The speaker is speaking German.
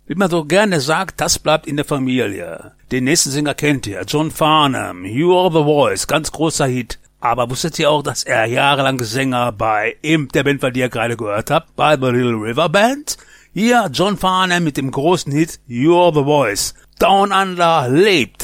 Wie man so gerne sagt, das bleibt in der Familie. Den nächsten Sänger kennt ihr, John Farnham, You Are the Voice, ganz großer Hit. Aber wusstet ihr auch, dass er jahrelang Sänger bei der Band, die ihr gerade gehört habt, bei The Little River Band? Hier John Farnham mit dem großen Hit You Are the Voice. Down Under lebt.